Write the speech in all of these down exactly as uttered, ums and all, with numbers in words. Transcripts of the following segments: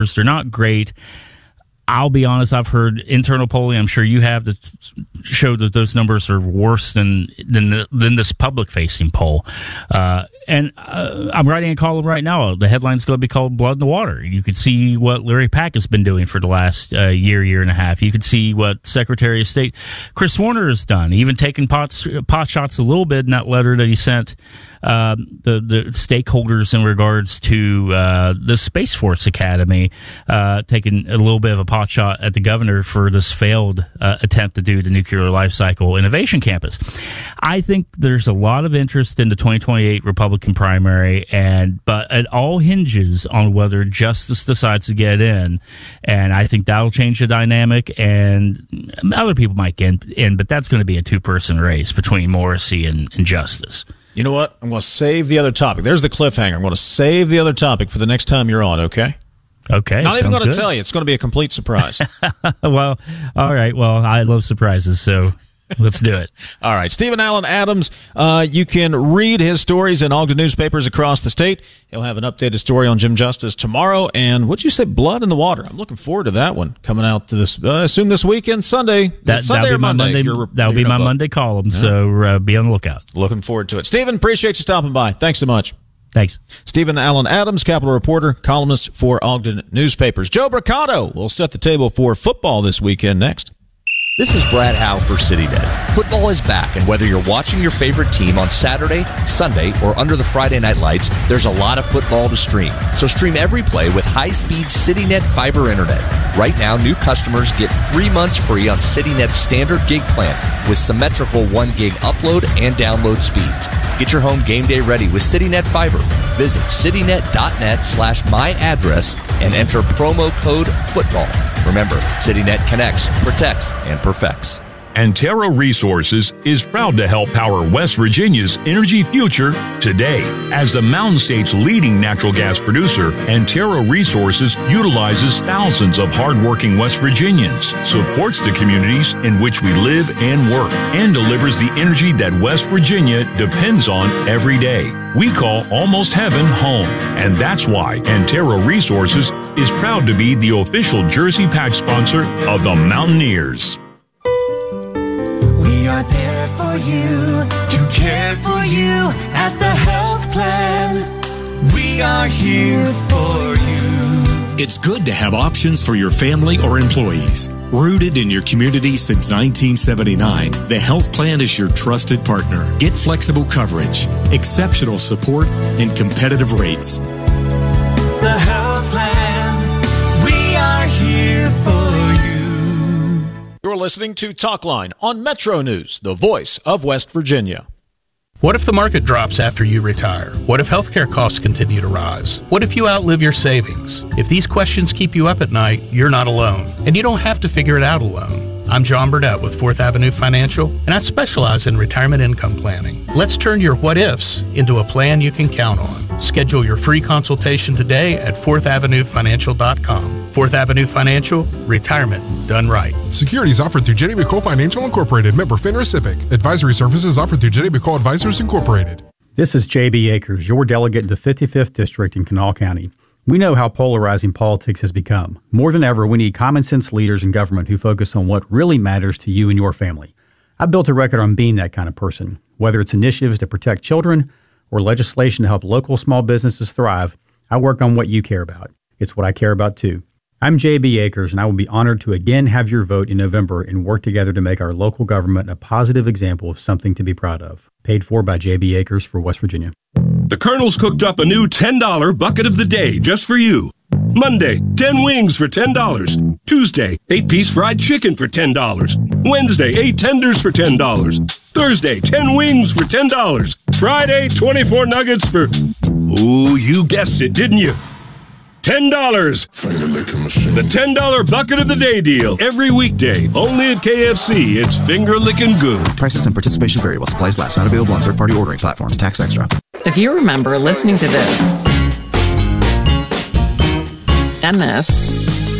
They're not great. I'll be honest, I've heard internal polling, I'm sure you have, that show that those numbers are worse than than, the, than this public-facing poll. Uh, and uh, I'm writing a column right now. The headline's going to be called Blood in the Water. You could see what Larry Pack has been doing for the last uh, year, year and a half. You could see what Secretary of State Chris Warner has done, even taking pot, pot shots a little bit in that letter that he sent Uh, the, the stakeholders in regards to uh, the Space Force Academy, uh, taking a little bit of a pot shot at the governor for this failed uh, attempt to do the Nuclear Life Cycle Innovation Campus. I think there's a lot of interest in the twenty twenty-eight Republican primary, and but it all hinges on whether Justice decides to get in, and I think that'll change the dynamic, and other people might get in, but that's going to be a two-person race between Morrissey and, and Justice. You know what? I'm going to save the other topic. There's the cliffhanger. I'm going to save the other topic for the next time you're on, okay? Okay. Not even going to good. tell you. It's going to be a complete surprise. Well, all right. Well, I love surprises, so let's do it. All right. Stephen Allen Adams, uh, you can read his stories in Ogden newspapers across the state. He'll have an updated story on Jim Justice tomorrow. And what'd you say? Blood in the Water. I'm looking forward to that one coming out to this, uh, assume this weekend, Sunday. That, Sunday that'll or be my Monday? Monday, You're, that'll you're be my book. Monday column, yeah. So uh, be on the lookout. Looking forward to it. Stephen, appreciate you stopping by. Thanks so much. Thanks. Stephen Allen Adams, Capitol reporter, columnist for Ogden newspapers. Joe Bricado will set the table for football this weekend next. This is Brad Howe for CityNet. Football is back, and whether you're watching your favorite team on Saturday, Sunday, or under the Friday night lights, there's a lot of football to stream. So stream every play with high-speed CityNet fiber internet. Right now, new customers get three months free on CityNet's standard gig plan with symmetrical one gig upload and download speeds. Get your home game day ready with CityNet Fiber. Visit citynet.net slash my address and enter promo code football. Remember, CityNet connects, protects, and perfects. Antero Resources is proud to help power West Virginia's energy future today. As the Mountain State's leading natural gas producer, Antero Resources utilizes thousands of hardworking West Virginians, supports the communities in which we live and work, and delivers the energy that West Virginia depends on every day. We call Almost Heaven home, and that's why Antero Resources is proud to be the official jersey patch sponsor of the Mountaineers. We are there for you, to care for you at the health plan. We are here for you. It's good to have options for your family or employees. Rooted in your community since nineteen seventy-nine, the health plan is your trusted partner. Get flexible coverage, exceptional support, and competitive rates. The health plan. We are here for you. You're listening to Talkline on Metro News, the voice of West Virginia. What if the market drops after you retire? What if healthcare costs continue to rise? What if you outlive your savings? If these questions keep you up at night, you're not alone, and you don't have to figure it out alone. I'm John Burdett with Fourth Avenue Financial, and I specialize in retirement income planning. Let's turn your what-ifs into a plan you can count on. Schedule your free consultation today at fourth avenue financial dot com. Fourth Avenue Financial, retirement done right. Securities offered through J D Cole Financial Incorporated, member FINRA SIPC. Advisory services offered through J D Cole Advisors Incorporated. This is J B Akers, your delegate in the fifty-fifth District in Kanawha County. We know how polarizing politics has become. More than ever, we need common sense leaders in government who focus on what really matters to you and your family. I've built a record on being that kind of person. Whether it's initiatives to protect children or legislation to help local small businesses thrive, I work on what you care about. It's what I care about too. I'm J B Akers, and I will be honored to again have your vote in November and work together to make our local government a positive example of something to be proud of. Paid for by J B Akers for West Virginia. The Colonel's cooked up a new ten dollar bucket of the day just for you. Monday, ten wings for ten dollars. Tuesday, eight piece fried chicken for ten dollars. Wednesday, eight tenders for ten dollars. Thursday, ten wings for ten dollars. Friday, twenty-four nuggets for... Ooh, you guessed it, didn't you? ten dollars. The ten dollar bucket of the day deal. Every weekday. Only at K F C. It's finger licking good. Prices and participation vary while supplies last. Not available on third-party ordering platforms. Tax extra. If you remember listening to this and this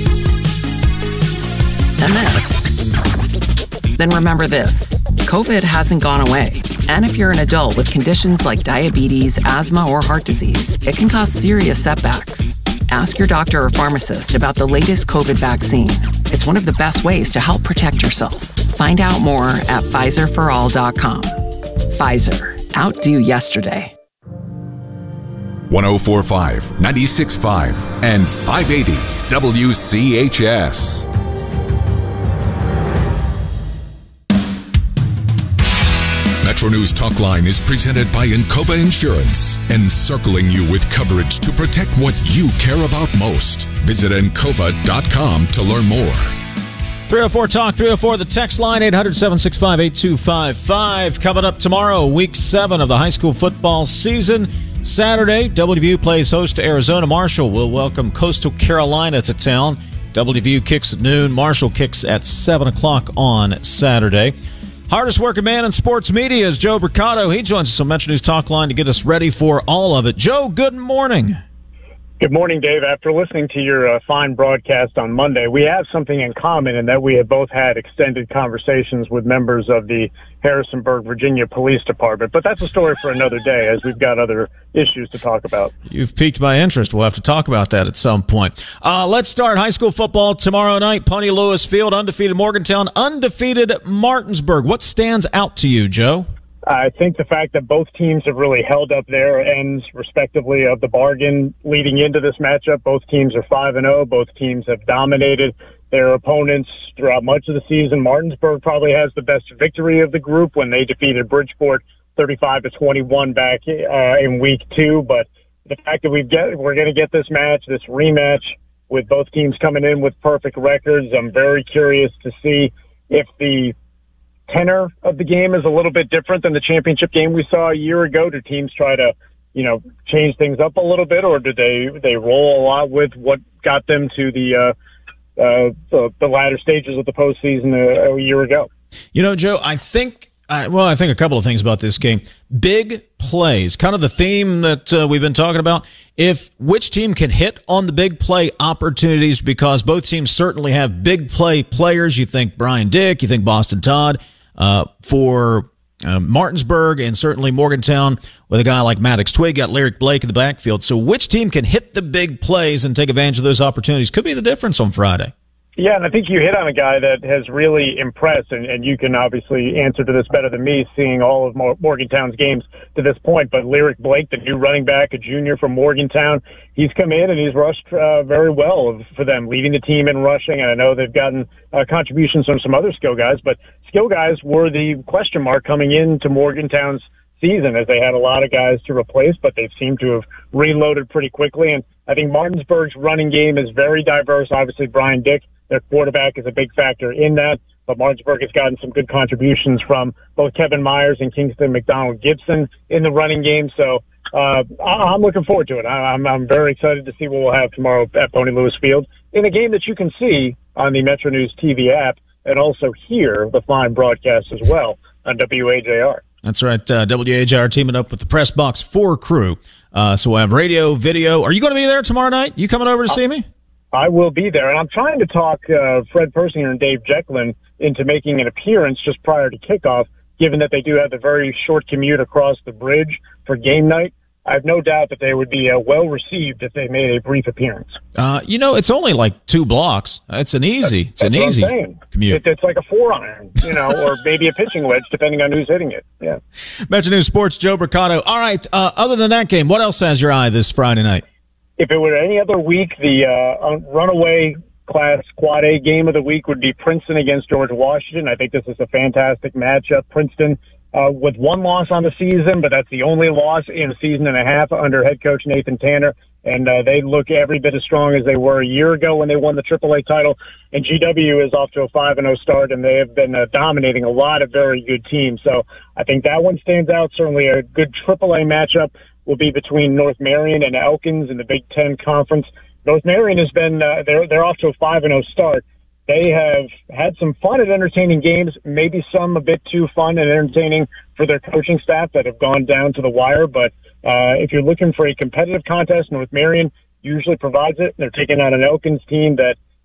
and this, then remember this. COVID hasn't gone away. And if you're an adult with conditions like diabetes, asthma, or heart disease, it can cause serious setbacks. Ask your doctor or pharmacist about the latest COVID vaccine. It's one of the best ways to help protect yourself. Find out more at Pfizer for all dot com. Pfizer. Outdo yesterday. one oh four point five, ninety-six point five, and five eighty W C H S. Metro News Talk Line is presented by Encova Insurance, encircling you with coverage to protect what you care about most. Visit encova dot com to learn more. three oh four Talk, three oh four, the text line, eight hundred, seven six five, eight two five five. Coming up tomorrow, week seven of the high school football season. Saturday, W V U plays host to Arizona. Marshall will welcome Coastal Carolina to town. W V U kicks at noon. Marshall kicks at seven o'clock on Saturday. Hardest working man in sports media is Joe Bricado. He joins us on Metro News Talk Line to get us ready for all of it. Joe, good morning. Good morning, Dave. After listening to your uh, fine broadcast on Monday, we have something in common in that we have both had extended conversations with members of the Harrisonburg, Virginia Police Department. But that's a story for another day, as we've got other issues to talk about. You've piqued my interest. We'll have to talk about that at some point. Uh, let's start high school football tomorrow night. Pony Lewis Field, undefeated Morgantown, undefeated Martinsburg. What stands out to you, Joe? I think the fact that both teams have really held up their ends, respectively, of the bargain leading into this matchup. Both teams are five and oh. Both teams have dominated their opponents throughout much of the season. Martinsburg probably has the best victory of the group when they defeated Bridgeport thirty-five to twenty-one back uh, in week two. But the fact that we've get, we're going to get this match, this rematch, with both teams coming in with perfect records, I'm very curious to see if the tenor of the game is a little bit different than the championship game we saw a year ago. Do teams try to, you know, change things up a little bit, or do they they roll a lot with what got them to the uh, uh, the, the latter stages of the postseason a, a year ago? You know, Joe, I think, I, well, I think a couple of things about this game. Big plays, kind of the theme that uh, we've been talking about. If which team can hit on the big play opportunities, because both teams certainly have big play players. You think Brian Dick, you think Boston Todd. Uh, for uh, Martinsburg and certainly Morgantown, with a guy like Maddox Twig, got Lyric Blake in the backfield. So which team can hit the big plays and take advantage of those opportunities could be the difference on Friday. Yeah, and I think you hit on a guy that has really impressed, and, and you can obviously answer to this better than me, seeing all of Morgantown's games to this point. But Lyric Blake, the new running back, a junior from Morgantown, he's come in and he's rushed uh, very well for them, leading the team in rushing. And I know they've gotten uh, contributions from some other skill guys, but skill guys were the question mark coming into Morgantown's season, as they had a lot of guys to replace, but they seem to have reloaded pretty quickly. And I think Martinsburg's running game is very diverse. Obviously, Brian Dick, their quarterback, is a big factor in that, but Martinsburg has gotten some good contributions from both Kevin Myers and Kingston McDonald Gibson in the running game. So uh, I'm looking forward to it. I'm, I'm very excited to see what we'll have tomorrow at Pony Lewis Field in a game that you can see on the Metro News T V app and also hear the fine broadcast as well on W A J R. That's right. Uh, W A J R teaming up with the Press Box four crew. Uh, so we'll have radio, video. Are you going to be there tomorrow night? You coming over to see me? I will be there, and I'm trying to talk uh, Fred Persinger and Dave Jecklin into making an appearance just prior to kickoff, given that they do have the very short commute across the bridge for game night. I have no doubt that they would be uh, well received if they made a brief appearance. Uh, you know, it's only like two blocks. It's an easy, it's an That's easy commute. It, it's like a four iron, you know, or maybe a pitching wedge, depending on who's hitting it. Yeah. Metro News Sports, Joe Bricado. All right. Uh, other than that game, what else has your eye this Friday night? If it were any other week, the uh, runaway class quad A game of the week would be Princeton against George Washington. I think this is a fantastic matchup. Princeton uh, with one loss on the season, but that's the only loss in a season and a half under head coach Nathan Tanner. And uh, they look every bit as strong as they were a year ago when they won the triple A title. And G W is off to a five and oh start, and they have been uh, dominating a lot of very good teams. So I think that one stands out. Certainly a good triple A matchup will be between North Marion and Elkins in the Big Ten Conference. North Marion has been, uh, they're, they're off to a five and oh start. They have had some fun and entertaining games, maybe some a bit too fun and entertaining for their coaching staff that have gone down to the wire. But uh, if you're looking for a competitive contest, North Marion usually provides it. They're taking on an Elkins team that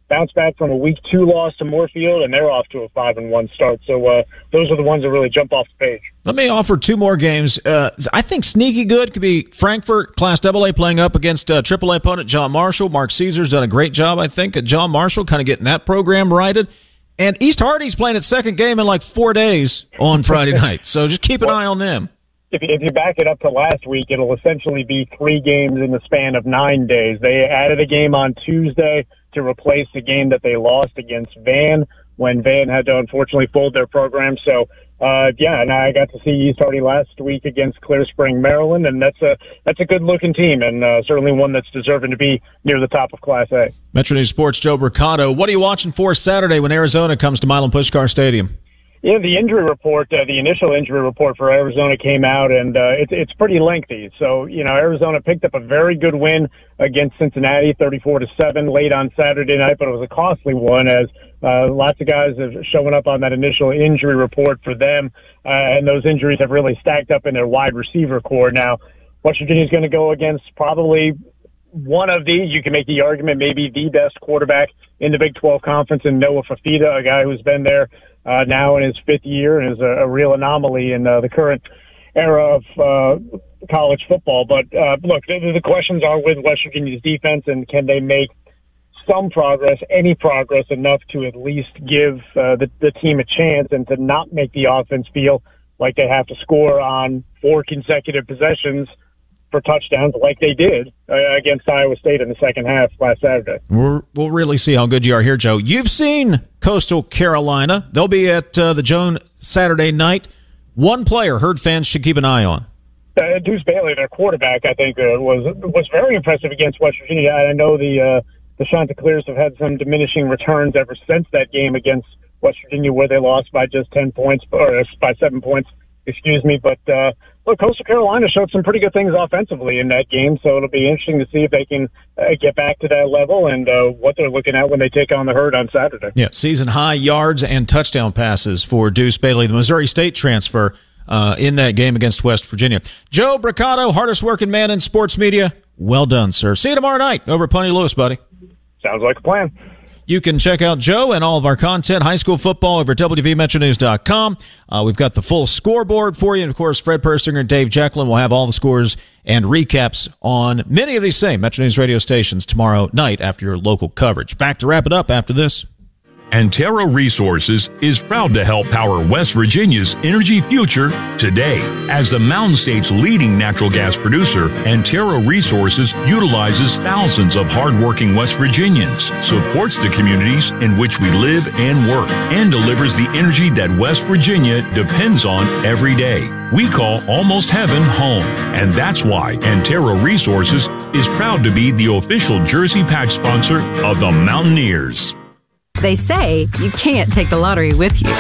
bounce back from a week two loss to Moorfield, and they're off to a five and one start. So uh, those are the ones that really jump off the page. Let me offer two more games. Uh, I think sneaky good could be Frankfort, Class double A, playing up against uh, triple A opponent John Marshall. Mark Caesar's done a great job, I think, at John Marshall, kind of getting that program righted. And East Hardy's playing its second game in like four days on Friday night. So just keep an eye on them. If you, if you back it up to last week, it'll essentially be three games in the span of nine days. They added a game on Tuesday to replace the game that they lost against Van when Van had to unfortunately fold their program. So, uh, yeah, and I got to see East Hardy last week against Clear Spring, Maryland, and that's a that's a good-looking team and uh, certainly one that's deserving to be near the top of Class A. Metro News Sports' Joe Bricado. What are you watching for Saturday when Arizona comes to Milan Puskar Stadium? Yeah, the injury report, uh, the initial injury report for Arizona came out, and uh, it's it's pretty lengthy. So, you know, Arizona picked up a very good win against Cincinnati, thirty-four to seven, late on Saturday night, but it was a costly one as uh, lots of guys have shown up on that initial injury report for them, uh, and those injuries have really stacked up in their wide receiver core. Now, West Virginia's going to go against probably one of the, you can make the argument, maybe the best quarterback in the Big twelve Conference in Noah Fafita, a guy who's been there Uh, now in his fifth year and is a, a real anomaly in uh, the current era of uh, college football. But uh, look, the, the questions are with West Virginia's defense, and can they make some progress, any progress, enough to at least give uh, the, the team a chance and to not make the offense feel like they have to score on four consecutive possessions for touchdowns like they did uh, against Iowa State in the second half last Saturday. We're, we'll really see how good you are here, Joe. You've seen Coastal Carolina. They'll be at uh, the Joan Saturday night. One player Herd fans should keep an eye on. Uh, Deuce Bailey, their quarterback, I think uh, was was very impressive against West Virginia. I know the uh, the Chanticleers have had some diminishing returns ever since that game against West Virginia, where they lost by just ten points or by seven points. Excuse me, but uh, look, Coastal Carolina showed some pretty good things offensively in that game, so it'll be interesting to see if they can uh, get back to that level and uh, what they're looking at when they take on the Herd on Saturday. Yeah, season-high yards and touchdown passes for Deuce Bailey, the Missouri State transfer, uh, in that game against West Virginia. Joe Bricado, hardest-working man in sports media. Well done, sir. See you tomorrow night over at Pony Lewis, buddy. Sounds like a plan. You can check out Joe and all of our content, high school football, over at W V Metro News dot com. Uh, we've got the full scoreboard for you. And, of course, Fred Persinger and Dave Jacklin will have all the scores and recaps on many of these same Metro News radio stations tomorrow night after your local coverage. Back to wrap it up after this. Antero Resources is proud to help power West Virginia's energy future today. As the Mountain State's leading natural gas producer, Antero Resources utilizes thousands of hardworking West Virginians, supports the communities in which we live and work, and delivers the energy that West Virginia depends on every day. We call almost heaven home, and that's why Antero Resources is proud to be the official jersey patch sponsor of the Mountaineers. They say you can't take the lottery with you.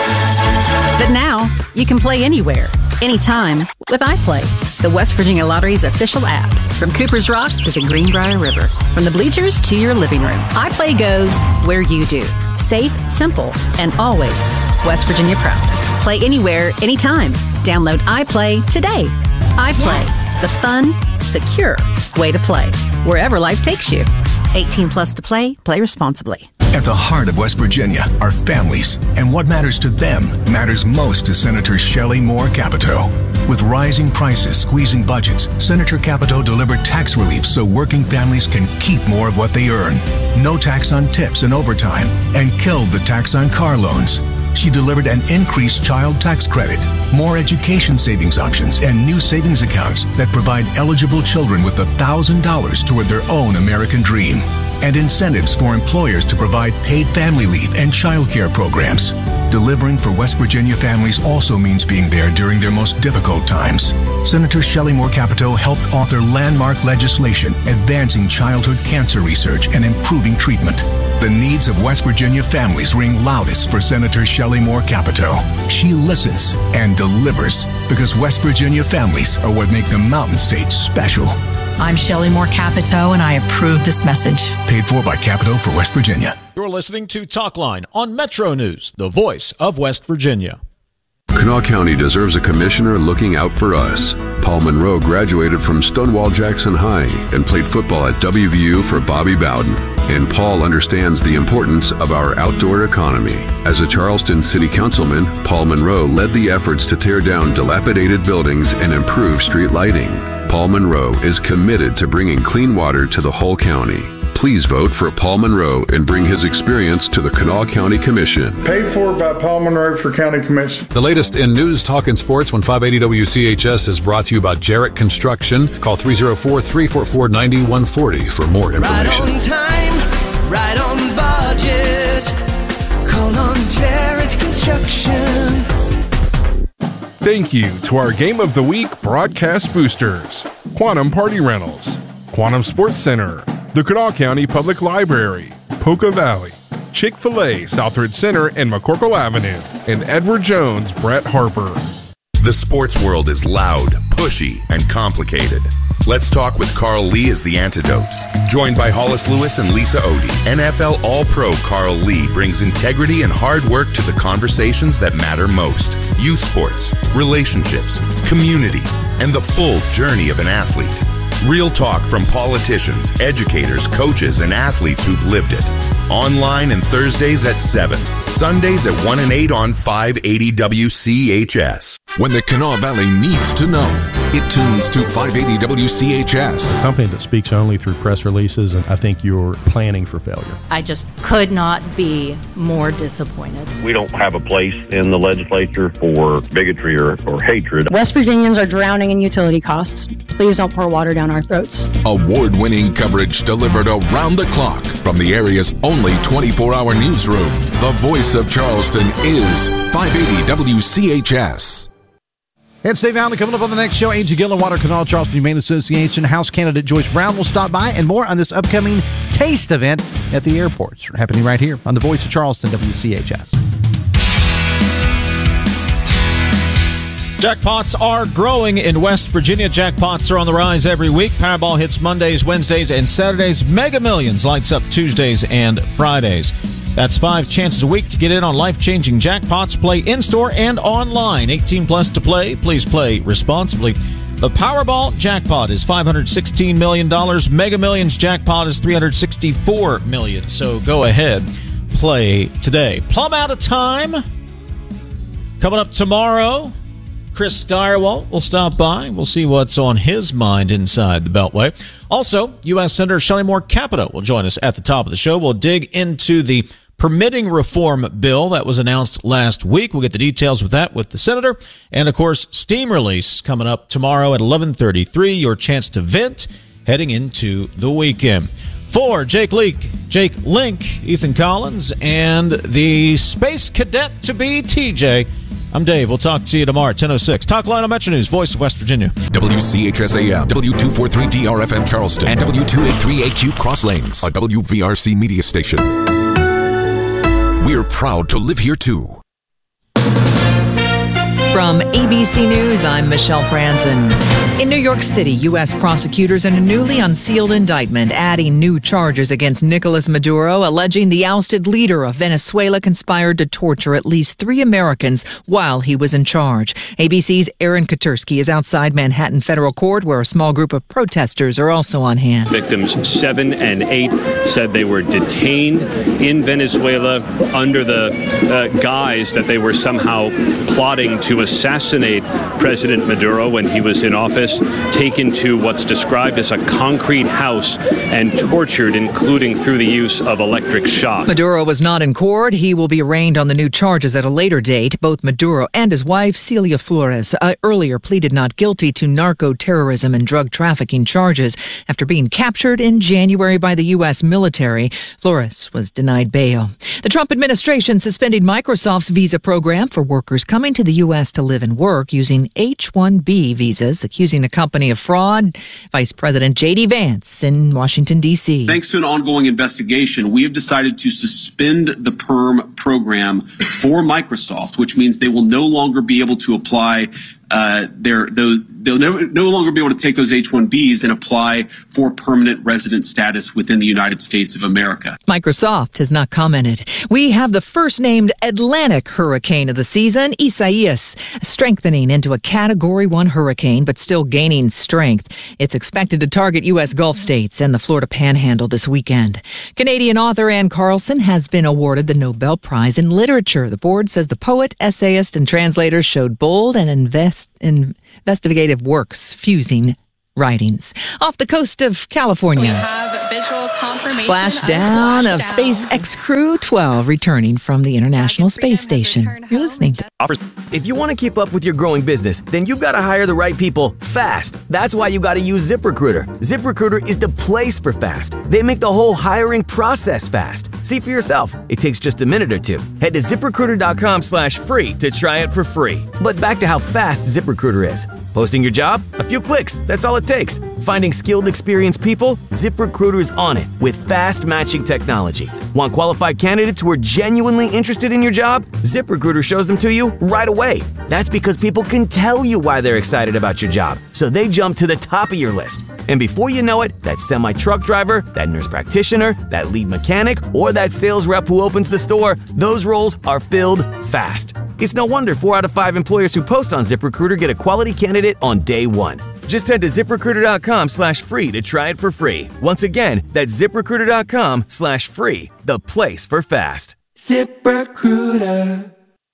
But now, you can play anywhere, anytime, with iPlay, the West Virginia Lottery's official app. From Cooper's Rock to the Greenbrier River, from the bleachers to your living room, iPlay goes where you do. Safe, simple, and always West Virginia proud. Play anywhere, anytime. Download iPlay today. iPlay, yes. The fun, secure way to play, wherever life takes you. eighteen plus to play. Play responsibly. At the heart of West Virginia are families, and what matters to them matters most to Senator Shelley Moore Capito. With rising prices squeezing budgets, Senator Capito delivered tax relief so working families can keep more of what they earn. No tax on tips and overtime, and killed the tax on car loans. She delivered an increased child tax credit, more education savings options, and new savings accounts that provide eligible children with one thousand dollars toward their own American dream, and incentives for employers to provide paid family leave and child care programs. Delivering for West Virginia families also means being there during their most difficult times. Senator Shelley Moore Capito helped author landmark legislation advancing childhood cancer research and improving treatment. The needs of West Virginia families ring loudest for Senator Shelley Moore Capito. She listens and delivers because West Virginia families are what make the Mountain State special. I'm Shelley Moore Capito, and I approve this message. Paid for by Capito for West Virginia. You're listening to Talkline on Metro News, the voice of West Virginia. Kanawha County deserves a commissioner looking out for us. Paul Monroe graduated from Stonewall Jackson High and played football at W V U for Bobby Bowden. and Paul understands the importance of our outdoor economy. As a Charleston City Councilman, Paul Monroe led the efforts to tear down dilapidated buildings and improve street lighting. Paul Monroe is committed to bringing clean water to the whole county. Please vote for Paul Monroe and bring his experience to the Kanawha County Commission. Paid for by Paul Monroe for County Commission. The latest in news, talk, and sports when five eighty W C H S is brought to you by Jarrett Construction. Call three oh four, three four four, nine one four oh for more information. Right on time, right on budget. Call on Jarrett Construction. Thank you to our Game of the Week broadcast boosters: Quantum Party Rentals, Quantum Sports Center, the Kanawha County Public Library, Poca Valley, Chick-fil-A, Southridge Center and McCorkle Avenue, and Edward Jones, Brett Harper. The sports world is loud, pushy, and complicated. Let's Talk with Carl Lee is the antidote. Joined by Hollis Lewis and Lisa Odie, N F L All-Pro Carl Lee brings integrity and hard work to the conversations that matter most. Youth sports, relationships, community, and the full journey of an athlete. Real talk from politicians, educators, coaches, and athletes who've lived it. Online and Thursdays at seven. Sundays at one and eight on five eighty W C H S. When the Kanawha Valley needs to know, it tunes to five eighty W C H S. A company that speaks only through press releases, and I think you're planning for failure. I just could not be more disappointed. We don't have a place in the legislature for bigotry or, or hatred. West Virginians are drowning in utility costs. Please don't pour water down our throats. Award-winning coverage delivered around the clock from the area's only twenty-four hour newsroom. The voice of Charleston is five eighty W C H S. It's Dave Allen coming up on the next show. Angie Gillenwater, Kanawha Charleston Humane Association House candidate Joyce Brown will stop by, and more on this upcoming taste event at the airports happening right here on the voice of Charleston W C H S. Jackpots are growing in West Virginia. Jackpots are on the rise every week. Powerball hits Mondays, Wednesdays, and Saturdays. Mega Millions lights up Tuesdays and Fridays. That's five chances a week to get in on life-changing jackpots. Play in-store and online. eighteen plus to play. Please play responsibly. The Powerball jackpot is five hundred sixteen million dollars. Mega Millions jackpot is three hundred sixty-four million dollars. So go ahead, play today. Plumb out of time. Coming up tomorrow, Chris Steyerwalt will stop by. We'll see what's on his mind inside the Beltway. Also, U S Senator Shelley Moore Capito will join us at the top of the show. We'll dig into the permitting reform bill that was announced last week. We'll get the details with that with the senator. And, of course, Steam Release coming up tomorrow at eleven thirty-three. Your chance to vent heading into the weekend. For Jake Leake, Jake Link, Ethan Collins, and the space cadet to be T J, I'm Dave. We'll talk to you tomorrow at ten oh six. Talk line on Metro News, voice of West Virginia. W C H S A M, W two forty-three D R F M Charleston, and W two eighty-three A Q Cross Lanes, a W V R C media station. We're proud to live here, too. From A B C News, I'm Michelle Franzen. In New York City, U S prosecutors in a newly unsealed indictment adding new charges against Nicolas Maduro, alleging the ousted leader of Venezuela conspired to torture at least three Americans while he was in charge. A B C's Aaron Katursky is outside Manhattan Federal Court, where a small group of protesters are also on hand. Victims seven and eight said they were detained in Venezuela under the uh, guise that they were somehow plotting to assassinate President Maduro when he was in office, taken to what's described as a concrete house and tortured, including through the use of electric shock. Maduro was not in court. He will be arraigned on the new charges at a later date. Both Maduro and his wife, Celia Flores, uh, earlier pleaded not guilty to narco-terrorism and drug trafficking charges after being captured in January by the U S military. Flores was denied bail. The Trump administration suspended Microsoft's visa program for workers coming to the U S to live and work using H one B visas, accusing the company of fraud. Vice President J D Vance in Washington, D C Thanks to an ongoing investigation, we have decided to suspend the PERM program for Microsoft, which means they will no longer be able to apply uh, they're, those, they'll no, no longer be able to take those H one Bs and apply for permanent resident status within the United States of America. Microsoft has not commented. We have the first named Atlantic hurricane of the season, Isaias, strengthening into a Category one hurricane, but still gaining strength. It's expected to target U S Gulf states and the Florida Panhandle this weekend. Canadian author Anne Carlson has been awarded the Nobel Prize in Literature. The board says the poet, essayist, and translator showed bold and invest investigative works fusing writings. Off the coast of California, we have visual confirmation splashdown of, of SpaceX Crew twelve returning from the International Space Station. You're listening to If you want to keep up with your growing business, then you've got to hire the right people fast. That's why you got to use ZipRecruiter. ZipRecruiter is the place for fast. They make the whole hiring process fast. See for yourself. It takes just a minute or two. Head to ZipRecruiter.com slash free to try it for free. But back to how fast ZipRecruiter is. Posting your job? A few clicks. That's all it takes. Finding skilled, experienced people? ZipRecruiter's on it with fast matching technology. Want qualified candidates who are genuinely interested in your job? ZipRecruiter shows them to you right away. That's because people can tell you why they're excited about your job, so they jump to the top of your list. And before you know it, that semi-truck driver, that nurse practitioner, that lead mechanic, or that sales rep who opens the store, those roles are filled fast. It's no wonder four out of five employers who post on ZipRecruiter get a quality candidate on day one. Just head to ZipRecruiter.com slash free to try it for free. Once again, that's ZipRecruiter.com slash free, the place for fast. ZipRecruiter.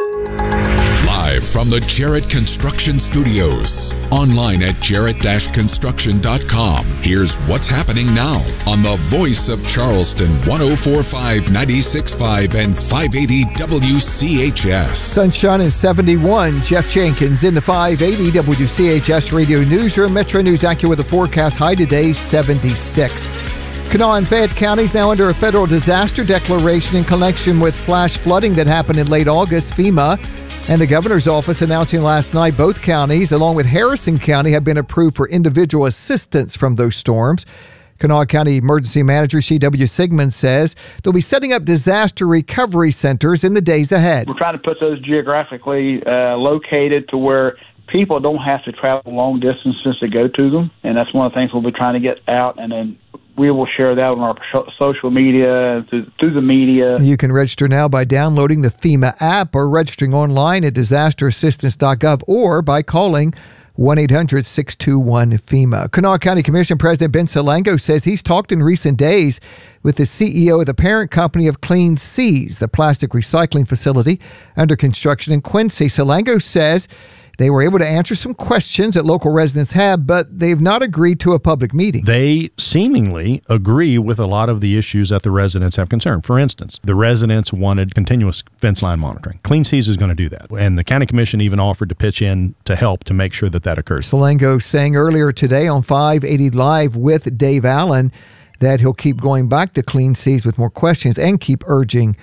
Live from the Jarrett Construction Studios. Online at jarrett dash construction dot com. Here's what's happening now on the voice of Charleston, one oh four point five, ninety-six point five, and five eighty W C H S. Sunshine is seventy-one. Jeff Jenkins in the five eighty W C H S Radio Newsroom. Metro News AccuWeather forecast high today, seventy-six. Kanawha and Fayette counties now under a federal disaster declaration in connection with flash flooding that happened in late August. FEMA and the governor's office announcing last night both counties, along with Harrison County, have been approved for individual assistance from those storms. Kanawha County Emergency Manager C W Sigmund says they'll be setting up disaster recovery centers in the days ahead. We're trying to put those geographically uh, located to where people don't have to travel long distances to go to them, and that's one of the things we'll be trying to get out, and then we will share that on our social media, through, through the media. You can register now by downloading the FEMA app or registering online at disaster assistance dot gov or by calling one eight hundred, six two one, FEMA. Kanawha County Commission President Ben Salango says he's talked in recent days with the C E O of the parent company of Clean Seas, the plastic recycling facility under construction in Quincy. Salango says they were able to answer some questions that local residents have, but they've not agreed to a public meeting. They seemingly agree with a lot of the issues that the residents have concerned. For instance, the residents wanted continuous fence line monitoring. Clean Seas is going to do that. And the county commission even offered to pitch in to help to make sure that that occurs. Salango saying earlier today on five eighty Live with Dave Allen that he'll keep going back to Clean Seas with more questions and keep urging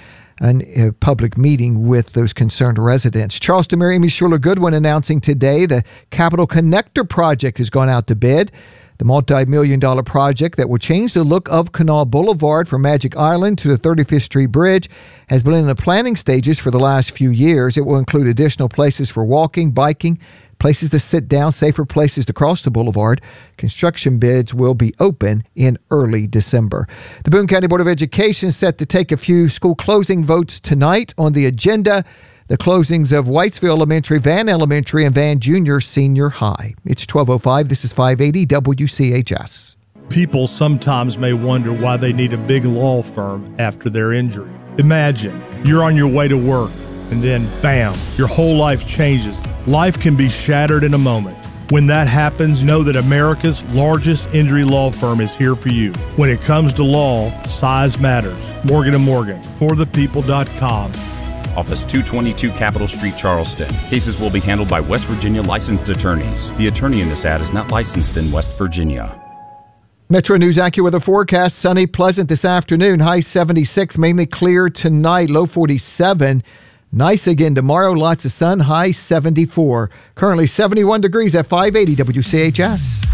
a public meeting with those concerned residents. Charleston Mayor Amy Schuler Goodwin announcing today the Capital Connector project has gone out to bid. The multi-million dollar project that will change the look of Canal Boulevard from Magic Island to the thirty-fifth Street Bridge has been in the planning stages for the last few years. It will include additional places for walking, biking, places to sit down, safer places to cross the boulevard. Construction bids will be open in early December. The Boone County Board of Education is set to take a few school closing votes tonight. On the agenda, the closings of Whitesville Elementary, Van Elementary, and Van Junior Senior High. It's twelve oh five. This is five eighty W C H S. People sometimes may wonder why they need a big law firm after their injury. Imagine you're on your way to work, and then, bam, your whole life changes. Life can be shattered in a moment. When that happens, know that America's largest injury law firm is here for you. When it comes to law, size matters. Morgan and Morgan, for the people dot com. Office two twenty-two Capitol Street, Charleston. Cases will be handled by West Virginia licensed attorneys. The attorney in this ad is not licensed in West Virginia. Metro News AccuWeather forecast, sunny, pleasant this afternoon. High seventy-six, mainly clear tonight, low forty-seven. Nice again tomorrow, lots of sun, high seventy-four. Currently seventy-one degrees at five eighty W C H S.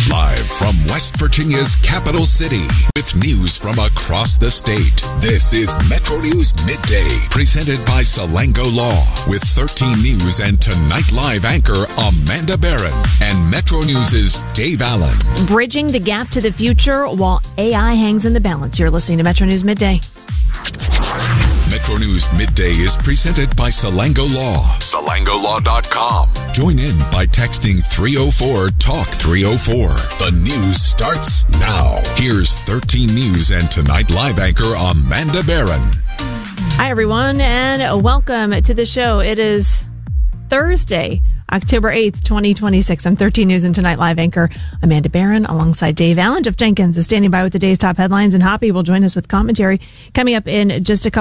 Live from West Virginia's capital city with news from across the state. This is Metro News Midday, presented by Salango Law with thirteen News and Tonight Live anchor Amanda Barron and Metro News' Dave Allen. Bridging the gap to the future while A I hangs in the balance. You're listening to Metro News Midday. Metro News Midday is presented by Salango Law. Salango Law dot com. Join in by texting three oh four talk three oh four. The news starts now. Here's thirteen News and Tonight Live anchor Amanda Barron. Hi, everyone, and welcome to the show. It is Thursday, October eighth, twenty twenty-six. I'm thirteen News and Tonight Live anchor Amanda Barron alongside Dave Allen. Jeff Jenkins is standing by with the day's top headlines, and Hoppy will join us with commentary coming up in just a couple